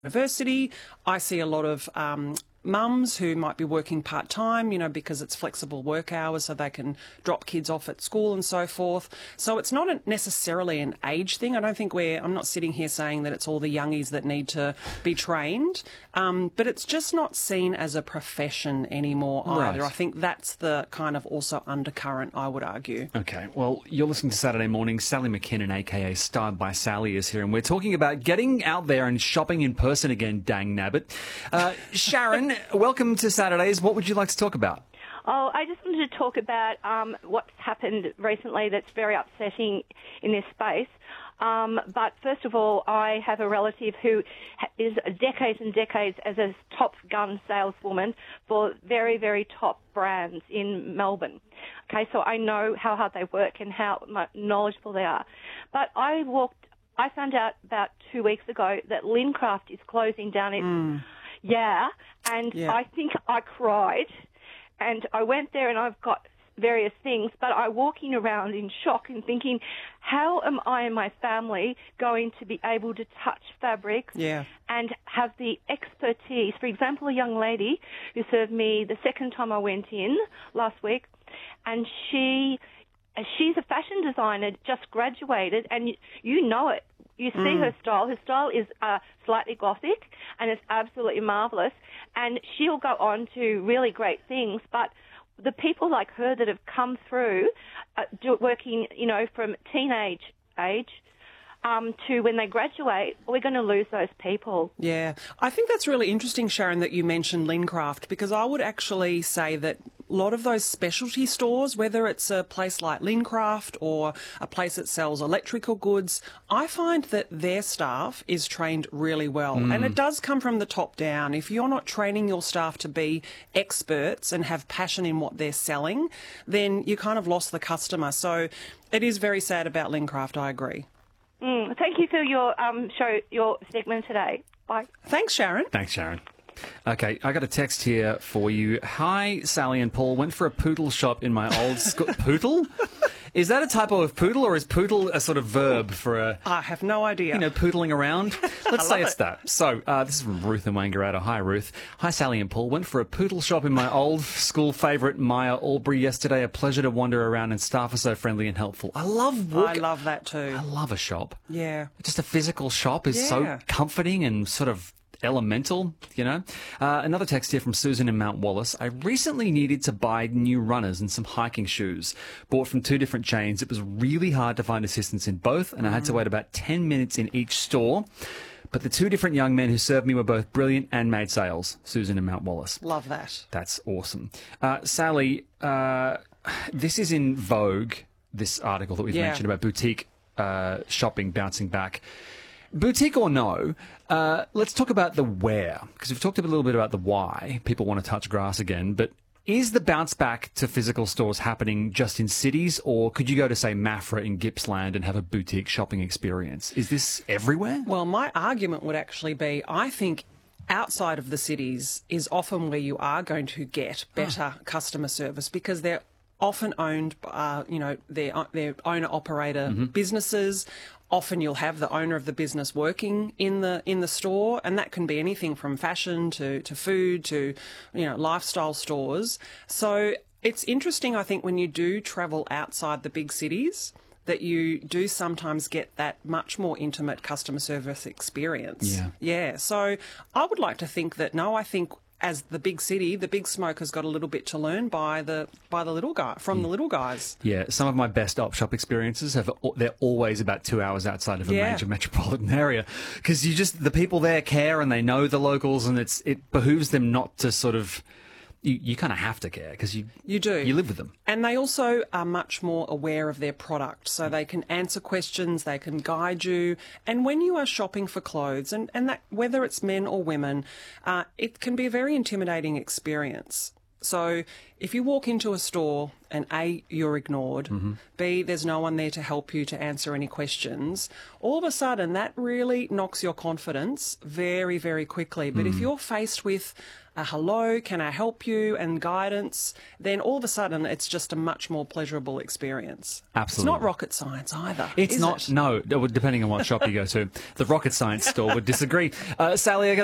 university. I see a lot of mums who might be working part-time, because it's flexible work hours so they can drop kids off at school and so forth. So it's not necessarily an age thing. I'm not sitting here saying that it's all the youngies that need to be trained, but it's just not seen as a profession anymore either. Right. I think that's the kind of also undercurrent, I would argue. Okay, well, you're listening to Saturday Morning. Sally McKinnon, a.k.a. Styled by Sally, is here, and we're talking about getting out there and shopping in person again, dang nabbit. Sharon, welcome to Saturdays. What would you like to talk about? Oh, I just wanted to talk about what's happened recently that's very upsetting in this space. But first of all, I have a relative who is decades and decades as a top gun saleswoman for very, very top brands in Melbourne. Okay, so I know how hard they work and how knowledgeable they are. But I found out about 2 weeks ago that Lincraft is closing down its... Yeah, and I think I cried, and I went there and I've got various things, but I'm walking around in shock and thinking, how am I and my family going to be able to touch fabrics and have the expertise? For example, a young lady who served me the second time I went in last week, and she's a fashion designer, just graduated, and you know it. You see her style. Her style is slightly gothic, and it's absolutely marvellous. And she'll go on to really great things. But the people like her that have come through, working, from teenage age to when they graduate, we're going to lose those people. Yeah, I think that's really interesting, Sharon, that you mentioned Lincraft, because I would actually say that a lot of those specialty stores, whether it's a place like Lincraft or a place that sells electrical goods, I find that their staff is trained really well. And it does come from the top down. If you're not training your staff to be experts and have passion in what they're selling, then you kind of lost the customer. So it is very sad about Lincraft, I agree. Thank you for your your segment today. Bye. Thanks, Sharon. Thanks, Sharon. Okay, I got a text here for you. Hi, Sally and Paul. Went for a poodle shop in my old school. Poodle? Is that a typo of poodle, or is poodle a sort of verb for a... I have no idea. Poodling around? Let's say it's that. So, this is from Ruth and Wangaratta. Hi, Ruth. Hi, Sally and Paul. Went for a poodle shop in my old school favourite, Maya Albury, yesterday. A pleasure to wander around, and staff are so friendly and helpful. I love I love that too. I love a shop. Yeah. Just a physical shop is so comforting and sort of elemental, Another text here from Susan in Mount Wallace. I recently needed to buy new runners and some hiking shoes. Bought from 2 different chains. It was really hard to find assistance in both, and I had to wait about 10 minutes in each store. But the 2 different young men who served me were both brilliant and made sales. Susan in Mount Wallace. Love that. That's awesome. Sally, this is in Vogue, this article that we've mentioned about boutique shopping bouncing back. Boutique or no, let's talk about the where, because we've talked a little bit about the why. People want to touch grass again, but is the bounce back to physical stores happening just in cities, or could you go to, say, Maffra in Gippsland and have a boutique shopping experience? Is this everywhere? Well, my argument would actually be, I think outside of the cities is often where you are going to get better customer service, because they're often owned, their owner-operator businesses. Often you'll have the owner of the business working in the store, and that can be anything from fashion to food to, lifestyle stores. So it's interesting, I think, when you do travel outside the big cities, that you do sometimes get that much more intimate customer service experience. Yeah. So I would like to think that, I think as the big city, the big smoke has got a little bit to learn by the little guy, from the little guys. Yeah, some of my best op shop experiences they're always about 2 hours outside of a major metropolitan area, because the people there care and they know the locals, and it behooves them not to sort of... You kind of have to care, because you do. You live with them. And they also are much more aware of their product, so they can answer questions, they can guide you. And when you are shopping for clothes, and that, whether it's men or women, it can be a very intimidating experience. So if you walk into a store and A, you're ignored, B, there's no one there to help you to answer any questions, all of a sudden that really knocks your confidence very, very quickly. But if you're faced with a hello, can I help you, and guidance, then all of a sudden it's just a much more pleasurable experience. Absolutely. It's not rocket science either. It's is not, it? no, depending on what shop you go to. The rocket science store would disagree. Sally,